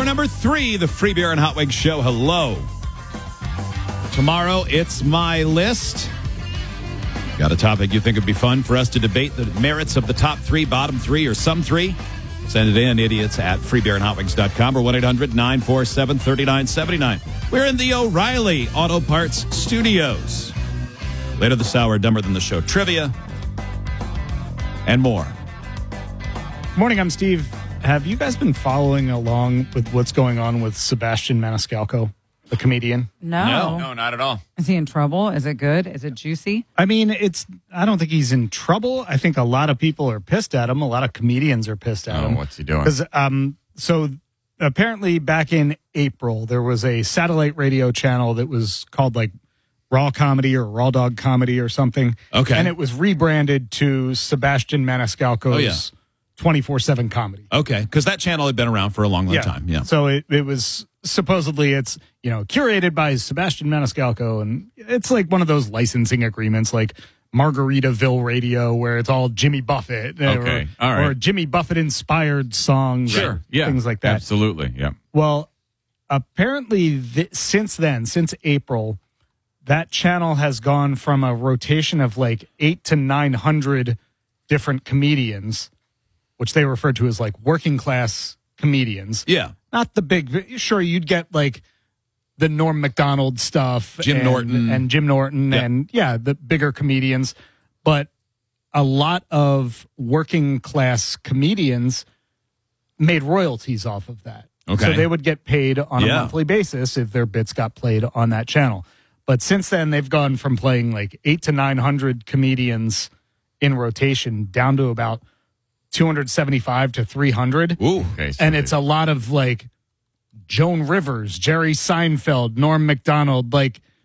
number 3, the Free Beer and Hot Wings Show. Hello. Tomorrow, it's my list. Got a topic you think would be fun for us to debate the merits of the top 3, bottom 3, or some 3? Send it in, idiots at freebeerandhotwings.com or 1-800-947-3979. We're in the O'Reilly Auto Parts Studios. Later this hour, Dumber Than the Show trivia and more. Morning, I'm Steve. Have you guys been following along with what's going on with Sebastian Maniscalco, the comedian? No, not at all. Is he in trouble? Is it good? Is it juicy? I mean, I don't think he's in trouble. I think a lot of people are pissed at him. A lot of comedians are pissed at him. What's he doing? Because so apparently back in April, there was a satellite radio channel that was called like Raw Comedy or Raw Dog Comedy or something. Okay. And it was rebranded to Sebastian Maniscalco's 24/7 comedy. Okay, because that channel had been around for a long time. Yeah. So it was supposedly it's curated by Sebastian Maniscalco, and it's like one of those licensing agreements, like Margaritaville Radio, where it's all Jimmy Buffett, Okay, all right. or Jimmy Buffett inspired songs, Sure, yeah, things like that. Absolutely, yeah. Well, apparently since April, that channel has gone from a rotation of like 800 to 900 different comedians, which they refer to as like working class comedians. Yeah. Not the big, sure, you'd get like the Norm Macdonald stuff. Jim Norton. And Jim Norton Yeah. and, the bigger comedians. But a lot of working class comedians made royalties off of that. Okay. So they would get paid on a Yeah. monthly basis if their bits got played on that channel. But since then, they've gone from playing like 800 to 900 comedians in rotation down to about 275 to 300. Ooh. Okay, so And it's a lot of like Joan Rivers, Jerry Seinfeld, Norm Macdonald, like